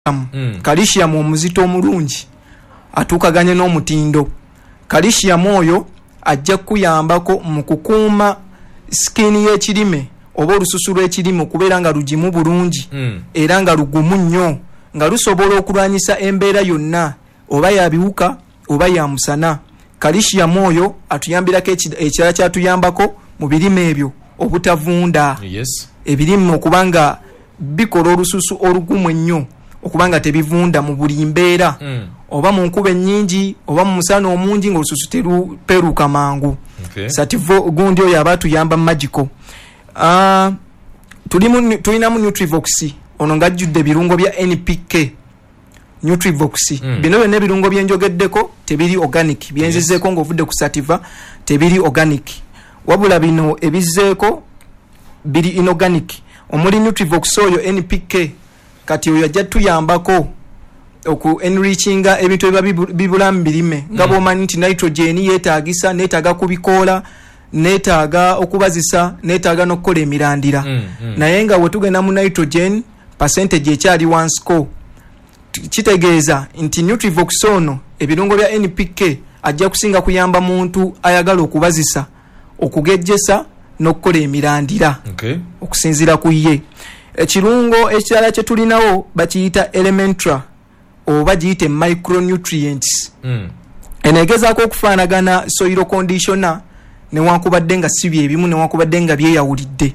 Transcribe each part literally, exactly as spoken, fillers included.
mm. calcium omuzito omulungi atukaganye n'omutindo. Calcium oyo ajja kuyambako mu kukuuma skin y'ekirime oba olususu lw'ekirime okubeera nga lugimu bulungi mm. era nga lugumu nnyo nga lusobola okulwanyisa embeera yonna oba ya biwuka oba ya musana. Calcium oyo atuyambirako ekirala kyatuyambako mu birime ebyo obutavunda. Yes. Ebirime okubanga bikola olususu olugumu ennyo okubanga tebivunda mu buli mbeera mm. oba mu nkuba ennyingi oba mu musana omungi ng'olususu teruperuka mangu. Okay. Sativo gundi oyo aba tuyamba magical. Uh, tulimu tulinamu Nutrivox ono ngajjudde birungo bya N P K. Nutrivox mm. bino byonna ebirungo byenjogeddeko tebiri organic byenzizeeko yes. ng'ovudde ku sativa tebiri organic wabula bino ebizzeeko biri inorganic. Omuli Nutrivox oyo N P K kati oyo ajja tuyambako oku enrichinga ebintu ebiba bibulamu birime nga mm. bw'omanyi nti nitrogen yeetaagisa neetaaga kubikoola neetaaga okubazisa neetaaga n'okukola emirandira mm, mm. naye nga wetugenda mu nitrogen percentage ekyali wansiko kitegeeza nti Nutrivox ono ebirungo bya N P K ajja kusinga kuyamba muntu ayagala okubazisa okugejjesa n'okukola emirandira okay. okusinzira ku ye. Ekirungo ekirala kye tulinawo bakiyita Elementra oba giyite micronutrients mm. eneegezaako okufaanagana soil conditioner newankubadde nga si byebimu newankubadde nga byeyawulidde.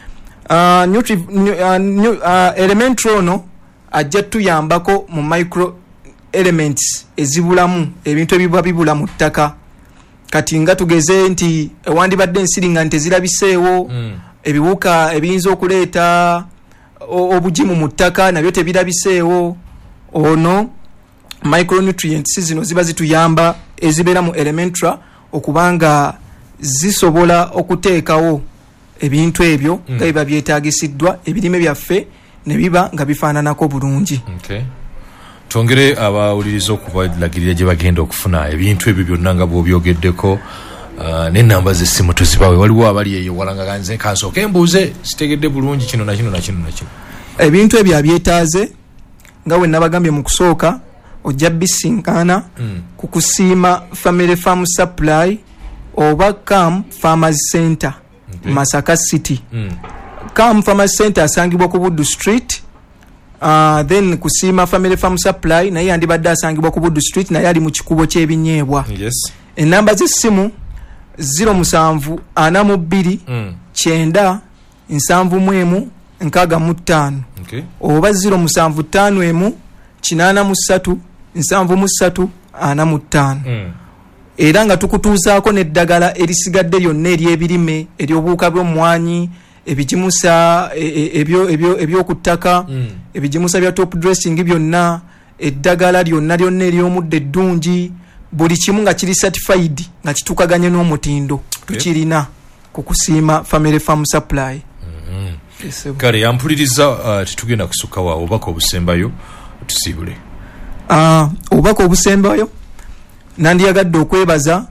uh, nutri, uh, uh, Elementra ono ajja tuyambako mu micro elements ezibulamu ebintu ebiba bibula mu ttaka. Kati nga tugeze nti ewandibadde ensiri nga ntezirabiseewo mm. ebiwuka ebiyinza okuleeta obugimu mu ttaka nabyo tebirabiseewo ono micronutrients zino ziba zituyamba ezibeera mu Elementra okubanga zisobola okuteekawo ebintu ebyo nga mm. biba byetaagisiddwa ebirime byaffe ne biba nga bifaananako bulungi. Okay. Twongere abawuliriza okubalagirira gye bagenda okufuna ebintu ebyo byonna nga bw'obyogeddeko uh, n'ennamba z'essimu tuzibawe. Waliwo abali eyo walanga ganze kansooka embuuze sitegedde bulungi kino na kino na kino na kino. Ebintu ebyo abyetaaze nga we nabagambye mu kusooka ojja bisinkana mm. ku kusiima Family Farm Supply oba C A M Farmers Center okay. Masaka City. mm. C A M Farmers Center asangibwa ku Buddu Street. Uh, then kusiima Family Farm Supply naye yandibadde asangibwa ku Buddu Street naye ali mu kikubo ky'ebinyeebwa. Yes. Ennamba z'essimu zero seven ana mu bbiri mm. kyenda nsanvu mu emu nkaaga mu ttaano okay. oba zero seven five emu kinaana mu ssatu nsanvu mu ssatu ana mu ttaano mm. era nga tukutuusaako n'eddagala erisigadde lyonna ery'ebirime ery'obuwuka bw'omwanyi ebijimusa ebyo ebyo ebyoku ttaka mm. ebijimusa bya top dressing byonna eddagala lyonna lyonna ery'omuddo eddungi buli kimu nga kiri certified nga kitukaganye n'omutindo okay. tukirina ku kusiima Family Farm Supply. mm-hmm. yes, kale yampuliriza uh, titugenda kusukka wa obubaka obusembayo tusiibule. Uh, obubaka obusembayo nandiyagadde okwebaza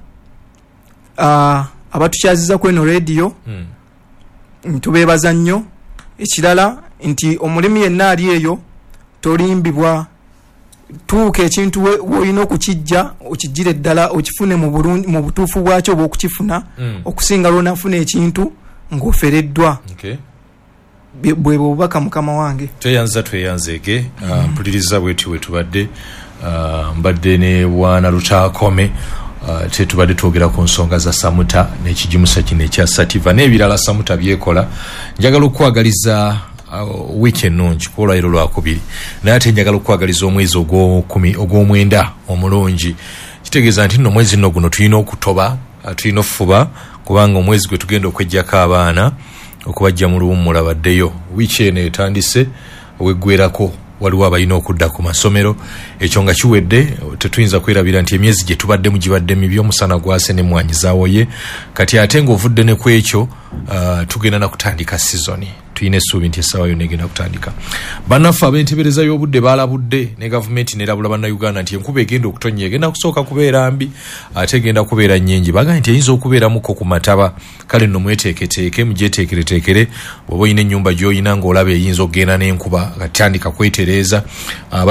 uh, abatukyaziza ku eno radio mm. ntubeebaza nnyo. Ekirala nti omulimi yenna ali eyo tolimbibwa tuuka ekintu woolina okukijja okijjire eddala okifune mu butuufu bwakyo oba okukifuna mm. okusinga lwonafuna ekintu ng'ofereddwa okay. bwe bubaka mukama wange tweyanza tweyanzeege mm. mpuliriza bwetyo bwe tubadde uh, mbadde ne bwana Lutaakome Uh, tetubadde twogera ku nsonga za Samuta n'ekijimusa kino ekya Sativa n'ebirala Samuta byekola. Njagala okwagaliza uh, wiiki ennungi ku olwaliro lwakubiri naye ate njagala okwagaliza omwezi ogw'okumi ogw'omwenda omulungi. Kitegeeza nti nno omwezi nno guno tulina okutoba uh, tulina ofuba kubanga omwezi gwe tugenda okwejjako abaana okubajja mu luwummula baddeyo. Wiiki eno etandise oweggwerako waliwo abalina okudda ku masomero ekyo nga kiwedde tetuyinza kwerabira nti emyezi gye tubaddemu gibadde mibi omusana gwase ne mwanyi zaawoye kati ate ng'ovudde ne ku ekyo uh, tugenda na kutandika sizoni. tuyine essuubi nti essaawa yonna egenda kutandika. Bannaffe ab'entebereza y'obudde baalabudde ne gavumenti nerabula bannayuganda nti enkuba egenda okutonnya egenda kusooka kubeera mbi ate egenda kubeera nnyingi. Bagambye nti eyinza okubeeramuko ku mataba. Kale nno mweteeketeeke mugyeteekereteekere bw'oba oyina ennyumba gy'oyina ng'olaba eyinza okugenda n'enkuba katandika kwetereeza.